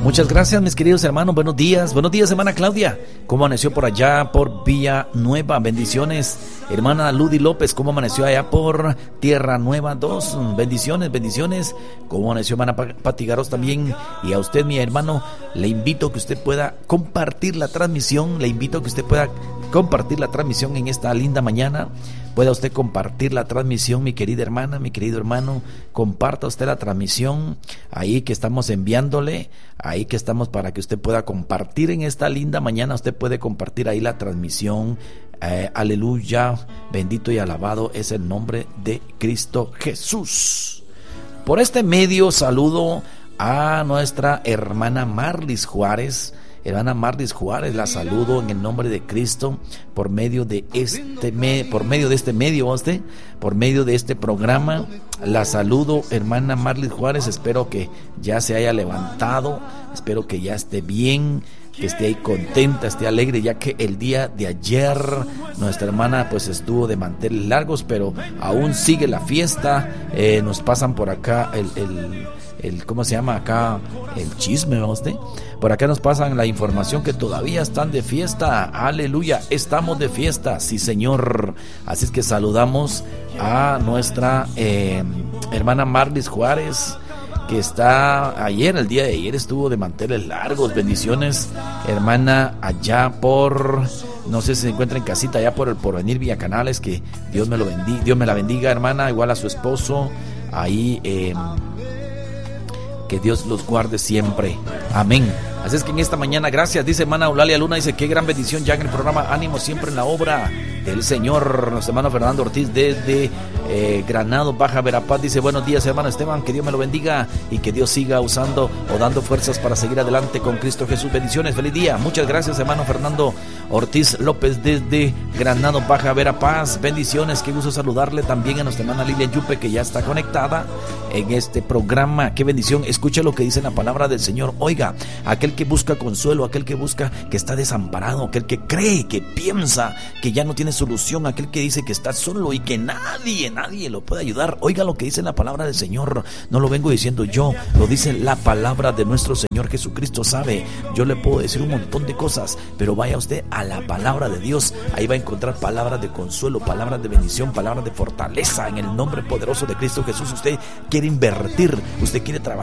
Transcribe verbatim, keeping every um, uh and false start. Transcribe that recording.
Muchas gracias, mis queridos hermanos. Buenos días. Buenos días, hermana Claudia. ¿Cómo amaneció por allá por Villanueva? Bendiciones. Hermana Ludy López, ¿cómo amaneció allá por Tierra Nueva dos? Bendiciones, bendiciones. ¿Cómo amaneció, hermana Pati Garros también? Y a usted, mi hermano, le invito a que usted pueda compartir la transmisión. Le invito a que usted pueda compartir la transmisión en esta linda mañana. Pueda usted compartir la transmisión, mi querida hermana, mi querido hermano. Comparta usted la transmisión ahí que estamos enviándole, ahí que estamos para que usted pueda compartir en esta linda mañana. Usted puede compartir ahí la transmisión. Eh, aleluya, bendito y alabado es el nombre de Cristo Jesús. Por este medio saludo a nuestra hermana Marlis Juárez. Hermana Marlis Juárez, la saludo en el nombre de Cristo por medio de este me, por medio de este medio, usted, por medio de este programa. La saludo, hermana Marlis Juárez. Espero que ya se haya levantado, espero que ya esté bien, que esté ahí contenta, esté alegre, ya que el día de ayer nuestra hermana pues estuvo de manteles largos, pero aún sigue la fiesta. Eh, nos pasan por acá el, el El, ¿cómo se llama acá? El chisme, ¿va usted? Por acá nos pasan la información que todavía están de fiesta. Aleluya, estamos de fiesta, sí señor. Así es que saludamos a nuestra eh, hermana Marlis Juárez, que está ayer, el día de ayer estuvo de manteles largos. Bendiciones, hermana, allá por, no sé si se encuentra en casita, allá por el Porvenir Villa Canales. Que Dios me lo bendiga, Dios me la bendiga, hermana, igual a su esposo ahí. Eh, Que Dios los guarde siempre. Amén. Así es que en esta mañana, gracias, dice hermana Eulalia Luna, dice qué gran bendición ya en el programa, ánimo siempre en la obra del Señor. Nuestro hermano Fernando Ortiz desde eh, Granado, Baja Verapaz, dice buenos días hermano Esteban, que Dios me lo bendiga y que Dios siga usando o dando fuerzas para seguir adelante con Cristo Jesús. Bendiciones, feliz día. Muchas gracias hermano Fernando Ortiz López desde Granado, Baja Verapaz. Bendiciones, qué gusto saludarle también a nuestra hermana Lilia Yupe, que ya está conectada en este programa. Qué bendición, escuche lo que dice la palabra del Señor. Oiga, aquel que busca consuelo, aquel que busca que está desamparado, aquel que cree, que piensa que ya no tiene solución, aquel que dice que está solo y que nadie, nadie lo puede ayudar. Oiga lo que dice la palabra del Señor. No lo vengo diciendo yo, lo dice la palabra de nuestro Señor Jesucristo. Sabe, yo le puedo decir un montón de cosas, pero vaya usted a la palabra de Dios. Ahí va a encontrar palabras de consuelo, palabras de bendición, palabras de fortaleza en el nombre poderoso de Cristo Jesús. Usted quiere invertir, usted quiere trabajar